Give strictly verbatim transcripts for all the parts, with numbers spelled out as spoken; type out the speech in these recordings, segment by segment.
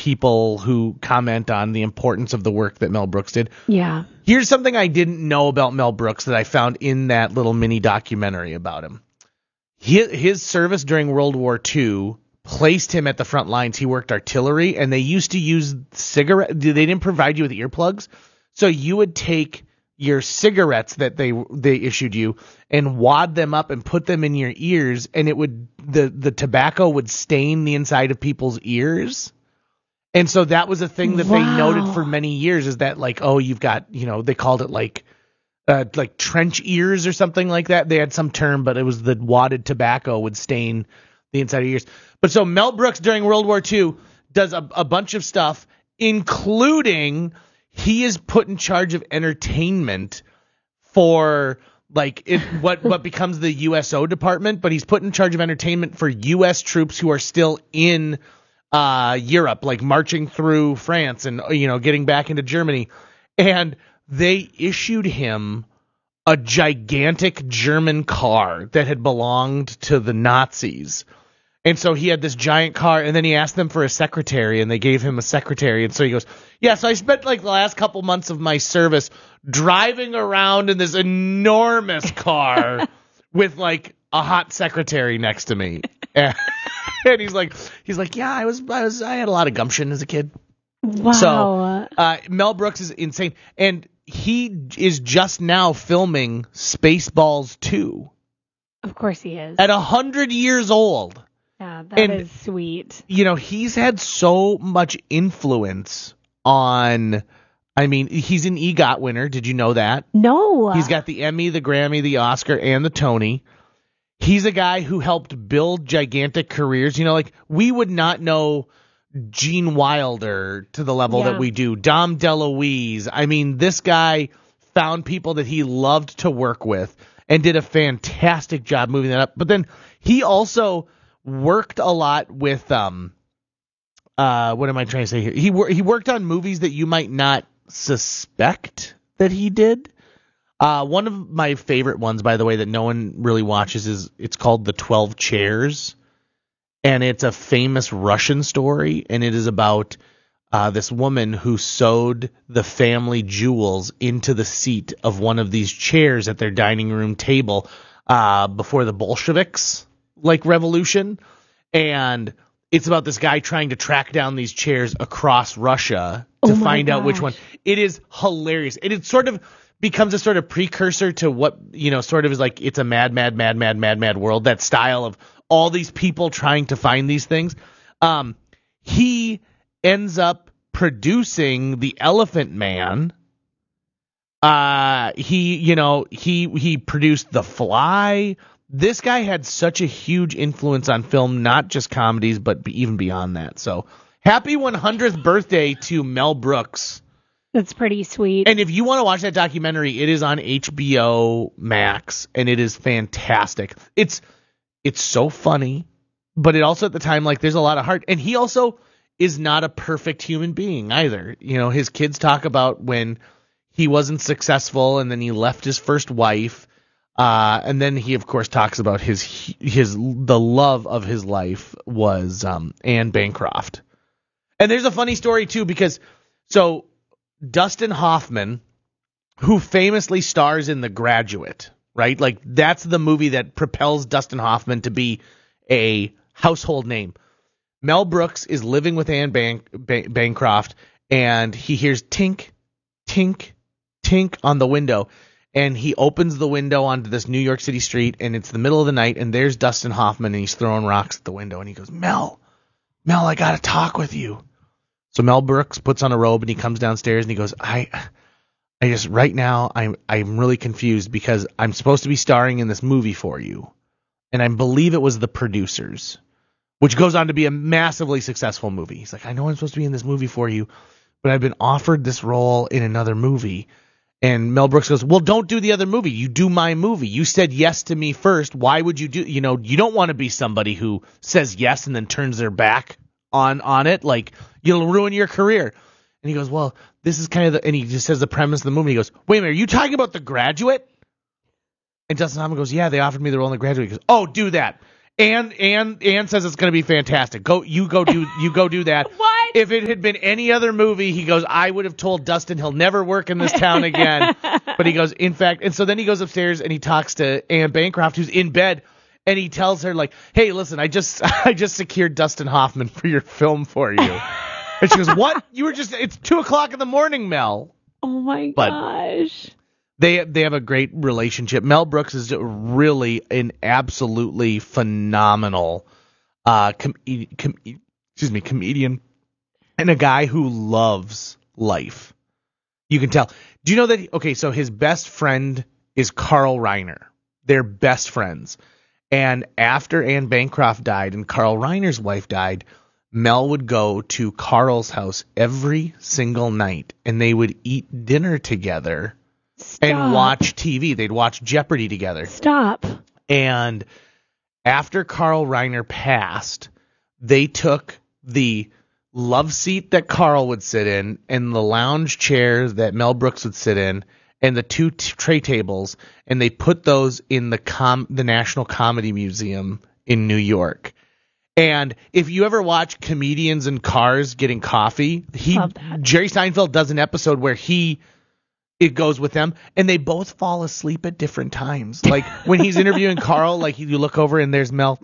people who comment on the importance of the work that Mel Brooks did. Yeah. Here's something I didn't know about Mel Brooks that I found in that little mini documentary about him. His, his service during World War Two placed him at the front lines. He worked artillery, and they used to use cigarette. They didn't provide you with earplugs, so you would take your cigarettes that they they issued you and wad them up and put them in your ears, and it would the the tobacco would stain the inside of people's ears. And so that was a thing that wow. they noted for many years, is that like, oh, you've got, you know, they called it like uh, like trench ears or something like that. They had some term, but it was the wadded tobacco would stain the inside of your ears. But so Mel Brooks during World War Two does a, a bunch of stuff, including he is put in charge of entertainment for like it, what what becomes the U S O department, but he's put in charge of entertainment for U S troops who are still in uh, Europe, like marching through France and, you know, getting back into Germany. And they issued him a gigantic German car that had belonged to the Nazis. And so he had this giant car, and then he asked them for a secretary, and they gave him a secretary. And so he goes, yeah, so I spent like the last couple months of my service driving around in this enormous car with like a hot secretary next to me. And, and he's like, he's like, yeah, I was, I was, I had a lot of gumption as a kid. Wow. So uh, Mel Brooks is insane. And he is just now filming Spaceballs two. Of course he is. At one hundred years old. Yeah, that and, is sweet. You know, he's had so much influence on, I mean, he's an EGOT winner. Did you know that? No. He's got the Emmy, the Grammy, the Oscar, and the Tony. He's a guy who helped build gigantic careers. You know, like, we would not know Gene Wilder to the level yeah. that we do. Dom DeLuise. I mean, this guy found people that he loved to work with and did a fantastic job moving that up. But then he also worked a lot with um uh what am I trying to say here? He wor- he worked on movies that you might not suspect that he did. Uh one of my favorite ones, by the way, that no one really watches is it's called The twelve Chairs, and it's a famous Russian story, and it is about uh this woman who sewed the family jewels into the seat of one of these chairs at their dining room table uh before the Bolsheviks like revolution, and it's about this guy trying to track down these chairs across Russia to oh find gosh. out which one. It is hilarious. It, it sort of becomes a sort of precursor to what, you know, sort of is like It's a Mad, Mad, Mad, Mad, Mad, Mad World, that style of all these people trying to find these things. Um, he ends up producing The Elephant Man. Uh, he, you know, he he produced The Fly. This guy had such a huge influence on film, not just comedies, but even beyond that. So happy one hundredth birthday to Mel Brooks. That's pretty sweet. And if you want to watch that documentary, it is on H B O Max, and it is fantastic. It's it's so funny, but it also at the time, like, there's a lot of heart. And he also is not a perfect human being either. You know, his kids talk about when he wasn't successful and then he left his first wife. Uh, and then he, of course, talks about his his the love of his life was um, Anne Bancroft. And there's a funny story, too, because so Dustin Hoffman, who famously stars in The Graduate, right? Like, that's the movie that propels Dustin Hoffman to be a household name. Mel Brooks is living with Anne Ban- Ban- Bancroft, and he hears tink, tink, tink on the window. And he opens the window onto this New York City street, and it's the middle of the night, and there's Dustin Hoffman, and he's throwing rocks at the window, and he goes, Mel, Mel, I got to talk with you. So Mel Brooks puts on a robe, and he comes downstairs, and he goes, I I just, right now, I'm, I'm really confused because I'm supposed to be starring in this movie for you, and I believe it was The Producers, which goes on to be a massively successful movie. He's like, I know I'm supposed to be in this movie for you, but I've been offered this role in another movie. And Mel Brooks goes, well, don't do the other movie. You do my movie. You said yes to me first. Why would you do, you know, you don't want to be somebody who says yes and then turns their back on, on it. Like, you'll ruin your career. And he goes, well, this is kind of the, and he just says the premise of the movie. He goes, wait a minute, are you talking about The Graduate? And Dustin Hoffman goes, yeah, they offered me the role in The Graduate. He goes, oh, do that. Ann, Ann, Ann says it's going to be fantastic. Go, you go do, you go do that. What? If it had been any other movie, he goes, I would have told Dustin he'll never work in this town again. But he goes, in fact, and so then he goes upstairs and he talks to Anne Bancroft, who's in bed, and he tells her like, hey, listen, I just, I just secured Dustin Hoffman for your film for you. And she goes, what? You were just, it's two o'clock in the morning, Mel. Oh my but gosh. They they have a great relationship. Mel Brooks is really an absolutely phenomenal uh, com- com- excuse me, comedian and a guy who loves life. You can tell. Do you know that? Okay, so his best friend is Carl Reiner. They're best friends. And after Anne Bancroft died and Carl Reiner's wife died, Mel would go to Carl's house every single night, and they would eat dinner together. Stop. And watch T V. They'd watch Jeopardy together. Stop. And after Carl Reiner passed, they took the love seat that Carl would sit in and the lounge chairs that Mel Brooks would sit in and the two t- tray tables, and they put those in the com- the National Comedy Museum in New York. And if you ever watch Comedians in Cars Getting Coffee, he Jerry Seinfeld does an episode where he it goes with them, and they both fall asleep at different times. Like when he's interviewing Carl, like you look over and there's Mel,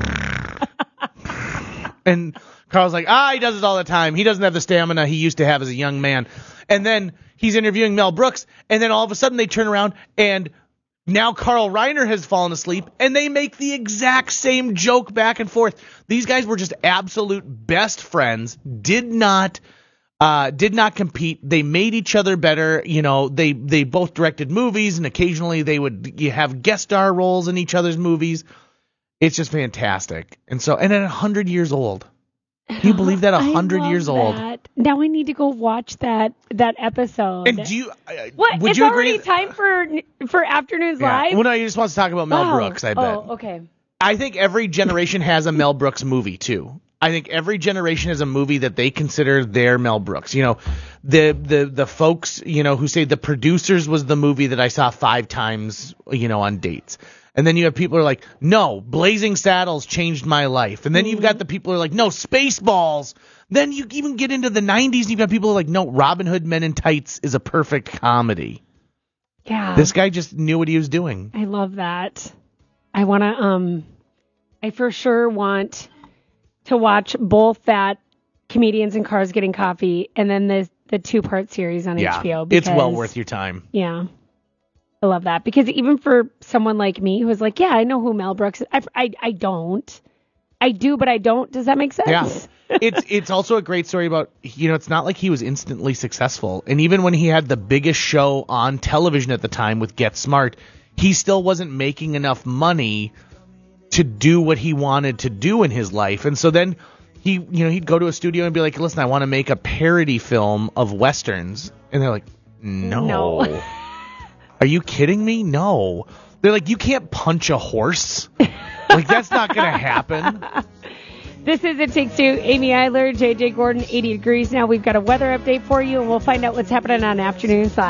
and Carl's like, ah, he does it all the time. He doesn't have the stamina he used to have as a young man. And then he's interviewing Mel Brooks, and then all of a sudden they turn around and now Carl Reiner has fallen asleep, and they make the exact same joke back and forth. These guys were just absolute best friends, did not uh, did not compete. They made each other better. You know, they, they both directed movies, and occasionally they would you have guest star roles in each other's movies. It's just fantastic. And so, and at one hundred years old. Can you believe that? one hundred years that. old. Now I need to go watch that that episode. And do you? Uh, what? Would it's you already agree? time for for Afternoons Yeah. Live? Well, no, you just want to talk about Mel oh. Brooks, I bet. Oh, okay. I think every generation has a Mel Brooks movie, too. I think every generation has a movie that they consider their Mel Brooks. You know, the the the folks, you know, who say The Producers was the movie that I saw five times, you know, on dates. And then you have people who are like, no, Blazing Saddles changed my life. And then mm-hmm. you've got the people who are like, no, Spaceballs. Then you even get into the nineties, and you've got people who are like, no, Robin Hood Men in Tights is a perfect comedy. Yeah. This guy just knew what he was doing. I love that. I want to, um, I for sure want to watch both that Comedians in Cars Getting Coffee and then the, the two-part series on yeah, H B O. Because, it's well worth your time. Yeah. I love that. Because even for someone like me who's like, yeah, I know who Mel Brooks is. I, I, I don't. I do, but I don't. Does that make sense? Yeah. It's it's also a great story about, you know, it's not like he was instantly successful. And even when he had the biggest show on television at the time with Get Smart, he still wasn't making enough money to do what he wanted to do in his life. And so then he, you know, he'd go to a studio and be like, listen, I want to make a parody film of Westerns. And they're like, no. No. Are you kidding me? No. They're like, you can't punch a horse. Like, that's not going to happen. This is It Takes Two. Amy Eiler, J J Gordon, eighty degrees now. We've got a weather update for you, and we'll find out what's happening on Afternoons Live.